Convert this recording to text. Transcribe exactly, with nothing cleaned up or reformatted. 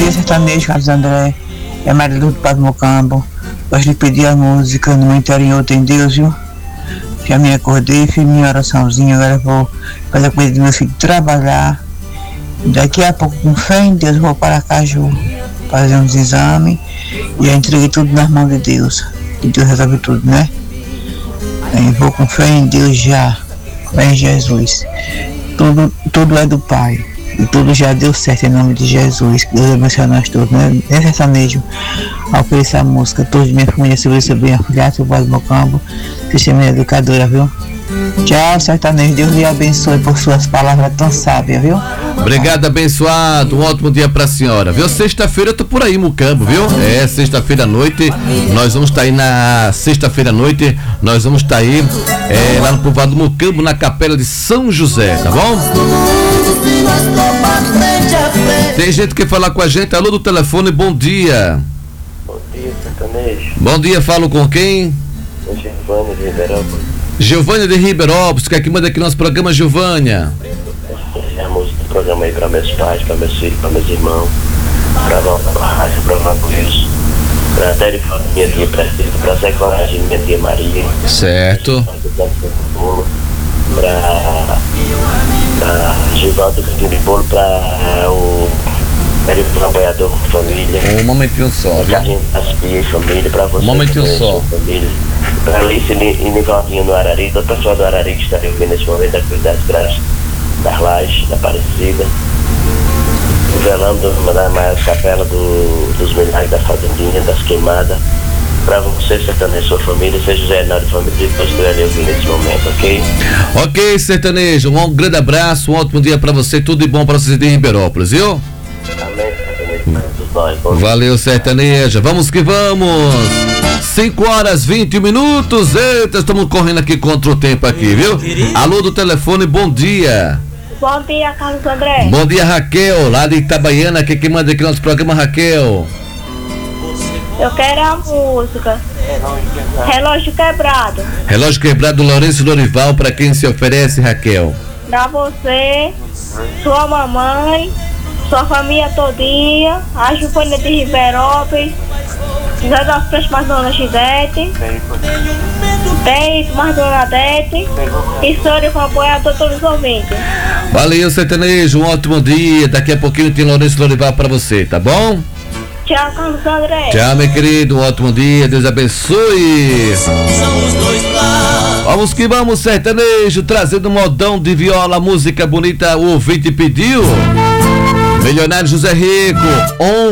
dia, sertanejo, Carlos André. É marido do Padre Mocambo. Gosto de pedir a música no interior, tem Deus, viu? Já me acordei, fiz minha oraçãozinha, agora vou fazer a coisa do meu filho trabalhar. Daqui a pouco, com fé em Deus, vou para Caju fazer uns exames e já entreguei tudo nas mãos de Deus. E Deus resolve tudo, né? Aí vou com fé em Deus já, fé em Jesus. Tudo, tudo é do Pai. E tudo já deu certo em nome de Jesus. Que Deus abençoe nós todos, né? É sertanejo. Ao ouvir essa música, todos minha família, sobre sobre a filha, o Padre Mocambo, sistema educadora, viu? Tchau, sertanejo. Deus lhe abençoe por suas palavras tão sábias, viu? Obrigado, abençoado. Um ótimo dia pra senhora, viu? Sexta-feira eu tô por aí, Mucambo, viu? É, sexta-feira à noite. Nós vamos estar tá aí na sexta-feira à noite. Nós vamos estar tá aí é, lá no povoado Mucambo, na capela de São José, tá bom? Tem gente que quer falar com a gente. Alô do telefone, bom dia. Bom dia, sertanejo. Bom dia, falo com quem? É Giovânia de Ribeirão. Giovânia de Ribeirópolis, que é que manda aqui nosso programa, Giovânia. É a música do programa aí para meus pais, para meus filhos, para meus irmãos, para a Raça, para o Wilson, para a Terifa, minha tia Prestígio, para a Zé Coragem, minha tia Maria. Certo. Para a Givaldo Coutinho de Bolo, para o Médio Apoiador com família. Um momentinho só, viu? Carlinhos Aspia e família, para você. Um momentinho só. Família. Para Alice e Nicolinho no Arari, todo o pessoal do Arari que está ouvindo nesse momento, da Cruz das Graças, das Lajes, da Aparecida, o velando da maior capela do, dos milagres da Fazendinha, das Queimadas. Para você, sertanejo, sua família, seja José Renato de família, que você estiver ouvindo nesse momento, ok? Ok, sertanejo, um grande abraço, um ótimo dia para você, tudo de bom para você de Ribeirópolis, viu? Amém, sertanejo, nós. Valeu, sertaneja, vamos que vamos! cinco horas e vinte minutos, eita, estamos correndo aqui contra o tempo aqui, viu? Alô do telefone, bom dia. Bom dia, Carlos André. Bom dia, Raquel, lá de Itabaiana, que que manda aqui no nosso programa, Raquel? Eu quero a música Relógio Quebrado. Relógio Quebrado, Lourenço Lorival, para quem se oferece, Raquel? Pra você, sua mamãe, sua família todinha, a Giovânia de Ribeirópolis, Zé das Prestes, mais Dona Gisete, Deito, mais Dona Dete, e Sônia com apoiador todos os ouvintes. Valeu, sertanejo, um ótimo dia. Daqui a pouquinho tem Lourenço Lorival para você, tá bom? Tchau, Carlos André. Tchau, meu querido, um ótimo dia, Deus abençoe. Vamos que vamos, sertanejo, trazendo um modão de viola, música bonita, o ouvinte pediu. Milionário José Rico,